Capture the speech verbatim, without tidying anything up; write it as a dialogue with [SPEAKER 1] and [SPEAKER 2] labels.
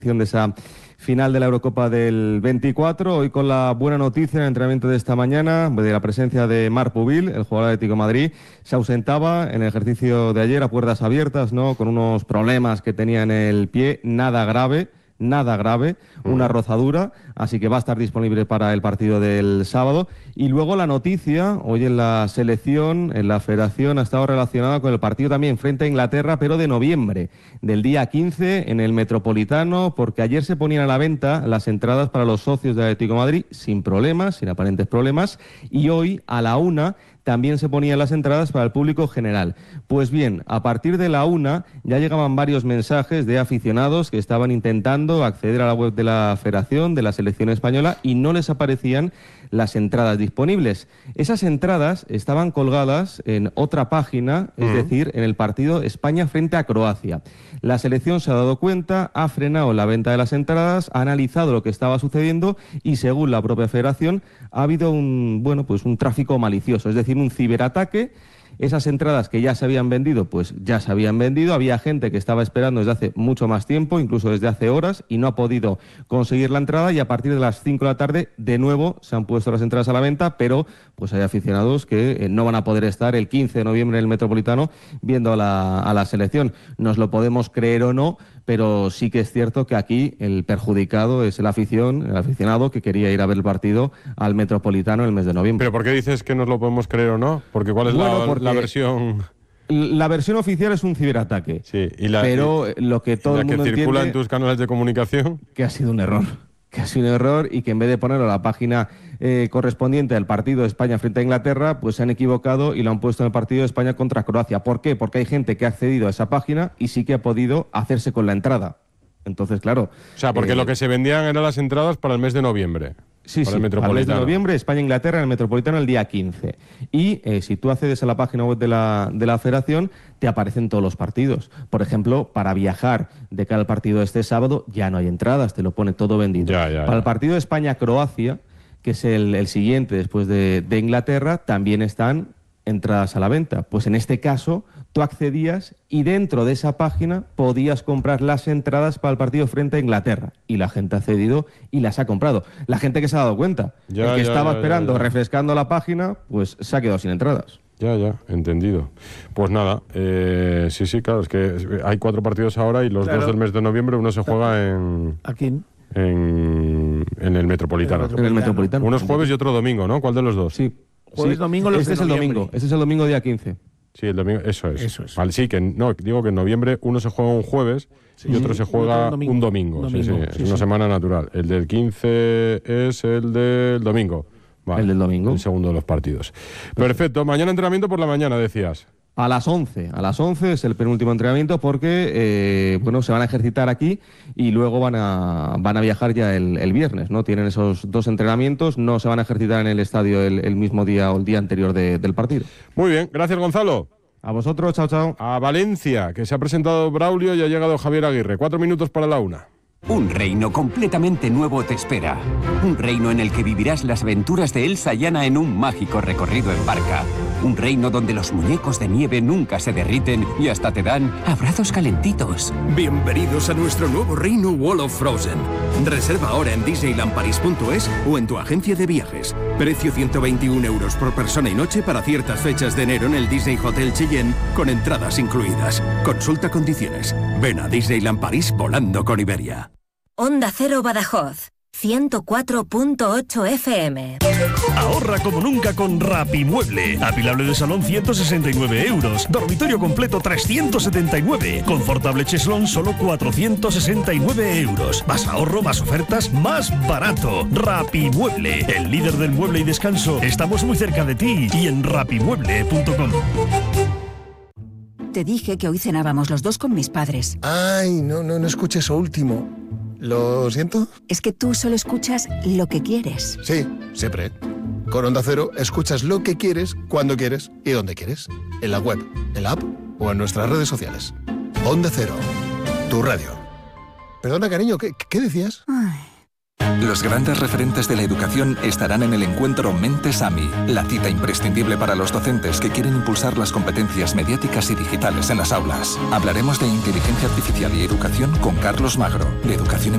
[SPEAKER 1] de esa final de la Eurocopa del veinticuatro, hoy con la buena noticia en el entrenamiento de esta mañana de la presencia de Marc Pubil, el jugador de Atlético de Madrid. Se ausentaba en el ejercicio de ayer a puertas abiertas, ¿no?, con unos problemas que tenía en el pie, nada grave. Nada grave, una rozadura, así que va a estar disponible para el partido del sábado. Y luego la noticia, hoy en la selección, en la federación, ha estado relacionada con el partido también frente a Inglaterra, pero de noviembre, del día quince, en el Metropolitano, porque ayer se ponían a la venta las entradas para los socios de Atlético de Madrid, sin problemas, sin aparentes problemas, y hoy, a la una, también se ponían las entradas para el público general. Pues bien, a partir de la una ya llegaban varios mensajes de aficionados que estaban intentando acceder a la web de la Federación, de la Selección Española, y no les aparecían las entradas disponibles. Esas entradas estaban colgadas en otra página, es uh-huh. decir, en el partido España frente a Croacia. La selección se ha dado cuenta, ha frenado la venta de las entradas, ha analizado lo que estaba sucediendo y, según la propia Federación, ha habido un, bueno, pues un tráfico malicioso, es decir, un ciberataque. Esas entradas que ya se habían vendido, pues ya se habían vendido. Había gente que estaba esperando desde hace mucho más tiempo, incluso desde hace horas, y no ha podido conseguir la entrada, y a partir de las cinco de la tarde, de nuevo, se han puesto las entradas a la venta, pero pues hay aficionados que eh, no van a poder estar el quince de noviembre en el Metropolitano viendo a la, a la selección. Nos lo podemos creer o no, pero sí que es cierto que aquí el perjudicado es el afición, el aficionado que quería ir a ver el partido al Metropolitano en el mes de noviembre.
[SPEAKER 2] ¿Pero por qué dices que nos lo podemos creer o no? Porque ¿cuál es
[SPEAKER 1] bueno,
[SPEAKER 2] la,
[SPEAKER 1] porque...
[SPEAKER 2] la versión...?
[SPEAKER 1] La versión oficial es un ciberataque,
[SPEAKER 2] sí, y la,
[SPEAKER 1] pero
[SPEAKER 2] y,
[SPEAKER 1] lo que todo
[SPEAKER 2] y la
[SPEAKER 1] el mundo
[SPEAKER 2] que circula
[SPEAKER 1] entiende,
[SPEAKER 2] en tus canales de comunicación,
[SPEAKER 1] que ha sido un error, que ha sido un error y que en vez de ponerlo a la página eh, correspondiente al partido de España frente a Inglaterra, pues se han equivocado y lo han puesto en el partido de España contra Croacia. ¿Por qué? Porque hay gente que ha accedido a esa página y sí que ha podido hacerse con la entrada. Entonces, claro...
[SPEAKER 2] O sea, porque eh, lo que se vendían eran las entradas para el mes de noviembre.
[SPEAKER 1] Sí, sí, para el mes de noviembre, España-Inglaterra en el Metropolitano el día quince. Y eh, si tú accedes a la página web de la, de la Federación, te aparecen todos los partidos. Por ejemplo, para viajar de cara al partido de este sábado, ya no hay entradas, te lo pone todo vendido.
[SPEAKER 2] Ya, ya,
[SPEAKER 1] para
[SPEAKER 2] ya.
[SPEAKER 1] el partido de España-Croacia, que es el, el siguiente después de, de Inglaterra, también están entradas a la venta. Pues en este caso, tú accedías y dentro de esa página podías comprar las entradas para el partido frente a Inglaterra. Y la gente ha accedido y las ha comprado. La gente que se ha dado cuenta,
[SPEAKER 2] ya,
[SPEAKER 1] el que
[SPEAKER 2] ya,
[SPEAKER 1] estaba
[SPEAKER 2] ya,
[SPEAKER 1] esperando,
[SPEAKER 2] ya, ya.
[SPEAKER 1] refrescando la página, pues se ha quedado sin entradas.
[SPEAKER 2] Ya, ya, entendido. Pues nada, eh, sí, sí, claro, es que hay cuatro partidos ahora y los claro. dos del mes de noviembre, uno se juega en...
[SPEAKER 3] ¿Aquí?
[SPEAKER 2] En, en el Metropolitano.
[SPEAKER 1] En el Metropolitano.
[SPEAKER 2] Uno es jueves y otro domingo, ¿no? ¿Cuál de los dos?
[SPEAKER 1] Sí.
[SPEAKER 3] Jueves,
[SPEAKER 1] sí.
[SPEAKER 3] domingo, los
[SPEAKER 1] este es el domingo. Este es el domingo día quince.
[SPEAKER 2] Sí, el domingo, eso es.
[SPEAKER 3] Eso es.
[SPEAKER 2] Vale, sí, que no, digo que en noviembre uno se juega un jueves sí, y otro se juega un domingo. Un domingo. domingo. Sí, sí, sí, es una sí. semana natural. El del quince es el del domingo. Vale,
[SPEAKER 1] el del domingo.
[SPEAKER 2] El segundo de los partidos. Perfecto. Mañana entrenamiento por la mañana, decías.
[SPEAKER 1] A las once, a las once es el penúltimo entrenamiento porque eh, bueno, se van a ejercitar aquí y luego van a, van a viajar ya el, el viernes, ¿no? Tienen esos dos entrenamientos, no se van a ejercitar en el estadio el, el mismo día o el día anterior de, del partido.
[SPEAKER 2] Muy bien, gracias Gonzalo.
[SPEAKER 1] A vosotros, chao, chao.
[SPEAKER 2] A Valencia, que se ha presentado Braulio y ha llegado Javier Aguirre. Cuatro minutos para la una.
[SPEAKER 4] Un reino completamente nuevo te espera. Un reino en el que vivirás las aventuras de Elsa y Anna en un mágico recorrido en barca. Un reino donde los muñecos de nieve nunca se derriten y hasta te dan abrazos calentitos.
[SPEAKER 5] Bienvenidos a nuestro nuevo reino Wall of Frozen. Reserva ahora en disneyland paris punto es o en tu agencia de viajes. Precio ciento veintiún euros por persona y noche para ciertas fechas de enero en el Disney Hotel Cheyenne con entradas incluidas. Consulta condiciones. Ven a Disneyland París volando con Iberia.
[SPEAKER 6] Onda Cero Badajoz, ciento cuatro punto ocho F M.
[SPEAKER 7] Ahorra como nunca con Rapimueble. Apilable de salón ciento sesenta y nueve euros. Dormitorio completo trescientos setenta y nueve. Confortable cheslón solo cuatrocientos sesenta y nueve euros. Más ahorro, más ofertas, más barato. Rapimueble, el líder del mueble y descanso. Estamos muy cerca de ti y en rapimueble punto com.
[SPEAKER 8] Te dije que hoy cenábamos los dos con mis padres.
[SPEAKER 9] Ay, no, no, no escuché eso último. ¿Lo siento?
[SPEAKER 8] Es que tú solo escuchas lo que quieres.
[SPEAKER 9] Sí, siempre. Con Onda Cero escuchas lo que quieres, cuando quieres y donde quieres. En la web, en la app o en nuestras redes sociales. Onda Cero, tu radio. Perdona, cariño, ¿qué, qué decías?
[SPEAKER 8] Ay.
[SPEAKER 10] Los grandes referentes de la educación estarán en el encuentro Mentes AMI, la cita imprescindible para los docentes que quieren impulsar las competencias mediáticas y digitales en las aulas. Hablaremos de inteligencia artificial y educación con Carlos Magro, de educación